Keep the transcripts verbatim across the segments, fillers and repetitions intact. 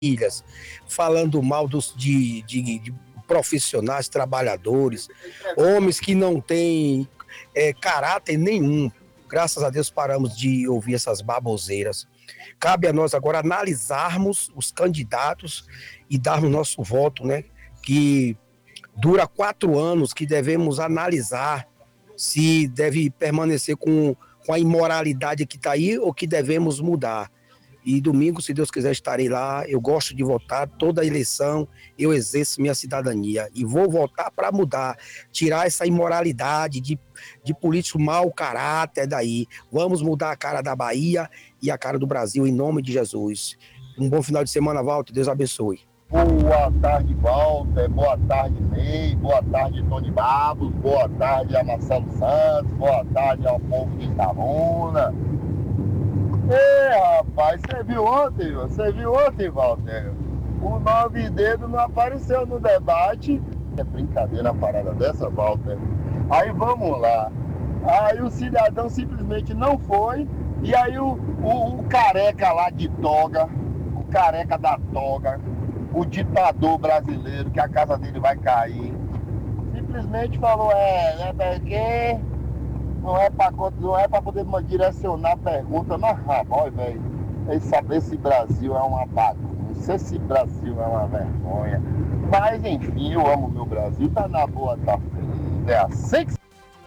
famílias, falando mal dos, de, de, de profissionais, trabalhadores, homens que não têm é, caráter nenhum. Graças a Deus paramos de ouvir essas baboseiras. Cabe a nós agora analisarmos os candidatos e darmos nosso voto, né? Que dura quatro anos, que devemos analisar se deve permanecer com, com a imoralidade que está aí ou que devemos mudar. E domingo, se Deus quiser, estarei lá. Eu gosto de votar, toda eleição eu exerço minha cidadania e vou votar para mudar, tirar essa imoralidade de, de político mau caráter daí. Vamos mudar a cara da Bahia e a cara do Brasil, em nome de Jesus. Um bom final de semana, Walter, Deus abençoe. Boa tarde, Walter, boa tarde, Ney, boa tarde, Tony Babos, boa tarde a Marcelo Santos, boa tarde ao povo de Itabuna. Ei, rapaz, você viu ontem, você viu ontem, Walter? O nove dedo não apareceu no debate. É brincadeira a parada dessa, Walter. Aí vamos lá. Aí o cidadão simplesmente não foi. E aí o, o, o careca lá de toga, o careca da toga, o ditador brasileiro, que a casa dele vai cair, simplesmente falou, é, é porque... Não é para não é para poder direcionar a pergunta, mas rapaz, velho, esse, esse Brasil é uma bagunça, esse Brasil é uma vergonha. Mas enfim, eu amo meu Brasil, tá na boa, tá feliz. É assim que...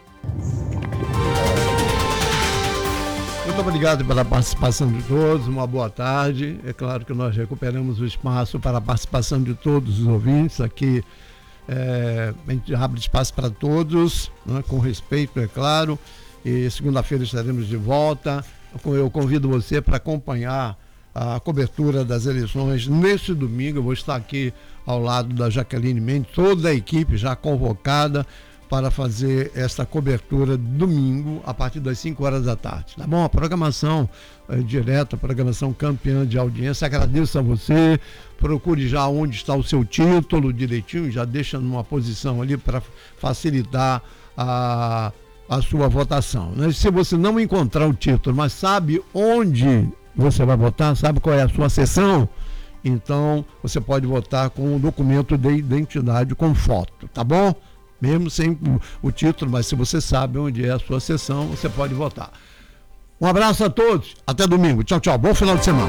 Muito obrigado pela participação de todos, uma boa tarde. É claro que nós recuperamos o espaço para a participação de todos os ouvintes aqui. É, a gente abre espaço para todos, né, com respeito, é claro, e segunda-feira estaremos de volta. Eu convido você para acompanhar a cobertura das eleições neste domingo. Eu vou estar aqui ao lado da Jaqueline Mendes, toda a equipe já convocada para fazer esta cobertura domingo a partir das cinco horas da tarde, tá bom? A programação é direta, a programação campeã de audiência. Agradeço a você, procure já onde está o seu título direitinho, já deixa numa posição ali para facilitar a, a sua votação, né? Se você não encontrar o título, mas sabe onde você vai votar, sabe qual é a sua seção, então você pode votar com o documento de identidade com foto, tá bom? Mesmo sem o, o título, mas se você sabe onde é a sua sessão, você pode votar. Um abraço a todos, até domingo. Tchau, tchau. Bom final de semana.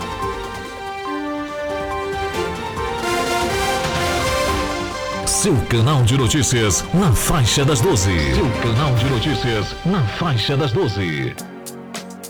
Seu canal de notícias na faixa das doze. Seu canal de notícias na faixa das doze.